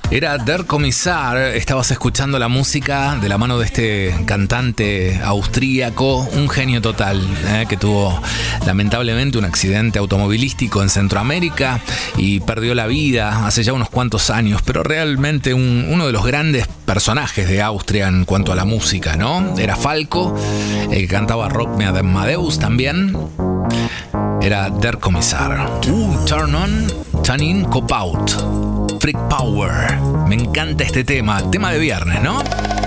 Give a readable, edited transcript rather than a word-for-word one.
Era Der Kommissar, estabas escuchando la música de la mano de este cantante austríaco, un genio total, que tuvo lamentablemente un accidente automovilístico en Centroamérica y perdió la vida hace ya unos cuantos años, pero realmente uno de los grandes personajes de Austria en cuanto a la música, ¿no? Era Falco, el que cantaba Rock Me Amadeus también. Era Der Kommissar. Turn on, turn in, cop out. Freak Power. Me encanta este tema de viernes, ¿no?